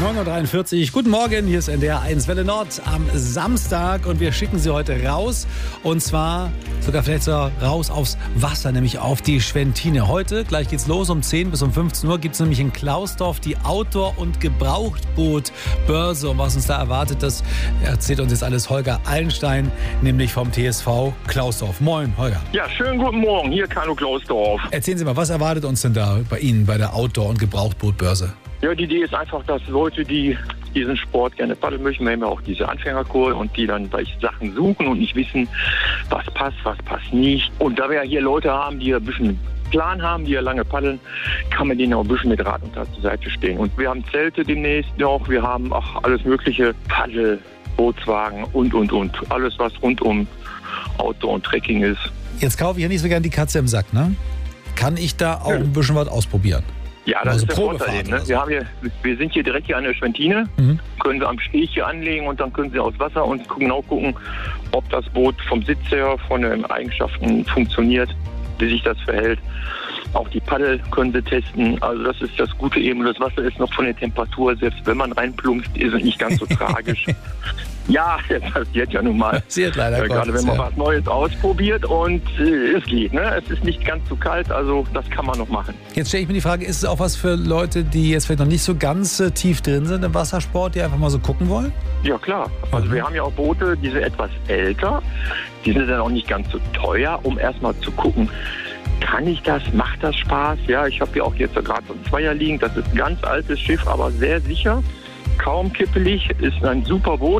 9.43 Uhr. Guten Morgen, hier ist NDR 1 Welle Nord am Samstag und wir schicken Sie heute raus und zwar sogar vielleicht so raus aufs Wasser, nämlich auf die Schwentine. Heute, gleich geht's los um 10 bis um 15 Uhr, gibt es nämlich in Klausdorf die Outdoor- und Gebrauchtbootbörse. Und was uns da erwartet, das erzählt uns jetzt alles Holger Allenstein, nämlich vom TSV Klausdorf. Moin, Holger. Ja, schönen guten Morgen, hier Kanu Klausdorf. Erzählen Sie mal, was erwartet uns denn da bei Ihnen bei der Outdoor- und Gebrauchtbootbörse? Ja, die Idee ist einfach, dass Leute, die diesen Sport gerne paddeln möchten, wir haben ja auch diese Anfängerkurse und die dann bei Sachen suchen und nicht wissen, was passt nicht. Und da wir ja hier Leute haben, die ein bisschen Plan haben, die ja lange paddeln, kann man denen auch ein bisschen mit Rat und Tat zur Seite stehen. Und wir haben Zelte demnächst noch, wir haben auch alles mögliche, Paddel, Bootswagen und. Alles, was rund um Outdoor und Trekking ist. Jetzt kaufe ich ja nicht so gern die Katze im Sack, ne? Kann ich da auch ein bisschen was ausprobieren? Ja, das ist der Vorteil. Ne? So. Wir sind hier direkt hier an der Schwentine, können Sie am Steg hier anlegen und dann können Sie aus Wasser und genau gucken, ob das Boot vom Sitz her, von den Eigenschaften funktioniert, wie sich das verhält. Auch die Paddel können Sie testen. Also das ist das Gute eben. Das Wasser ist noch von der Temperatur, selbst wenn man reinplumpst, ist es nicht ganz so tragisch. Ja, das passiert ja nun mal. Passiert leider gerade wenn man was Neues ausprobiert und es geht. Ne? Es ist nicht ganz so kalt, also das kann man noch machen. Jetzt stelle ich mir die Frage, ist es auch was für Leute, die jetzt vielleicht noch nicht so ganz tief drin sind im Wassersport, die einfach mal so gucken wollen? Ja, klar. Also wir haben ja auch Boote, die sind etwas älter. Die sind dann auch nicht ganz so teuer, um erstmal zu gucken, kann ich das, macht das Spaß? Ja, ich habe hier auch jetzt gerade so ein Zweier liegen. Das ist ein ganz altes Schiff, aber sehr sicher. Kaum kippelig, ist ein super Boot.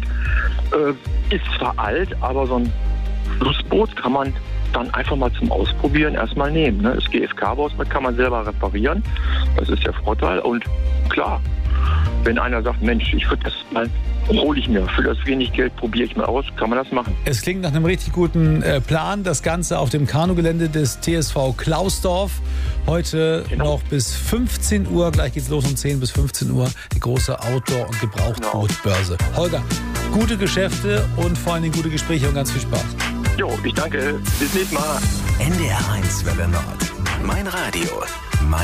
Ist zwar alt, aber so ein Flussboot kann man dann einfach mal zum Ausprobieren erstmal nehmen. Ne? Das GFK-Boot kann man selber reparieren. Das ist der Vorteil. Und klar, wenn einer sagt, Mensch, ich würde das mal, hole ich mir für das wenig Geld, probiere ich mal aus, kann man das machen. Es klingt nach einem richtig guten Plan. Das Ganze auf dem Kanugelände des TSV Klausdorf. Heute noch bis 15 Uhr. Gleich geht's los um 10 bis 15 Uhr. Die große Outdoor- und Gebrauchtbootbörse. Holger, gute Geschäfte und vor allen Dingen gute Gespräche und ganz viel Spaß. Jo, ich danke. Bis nächstes Mal. NDR 1 Welle Nord. Mein Radio.